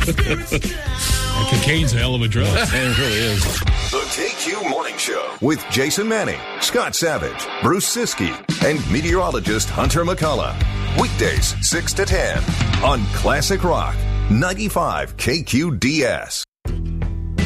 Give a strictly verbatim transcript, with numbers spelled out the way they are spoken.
Cocaine's a hell of a drug. It really is. The K Q Morning Show with Jason Manning, Scott Savage, Bruce Siskey, and meteorologist Hunter McCullough. Weekdays six to ten on Classic Rock ninety-five K Q D S.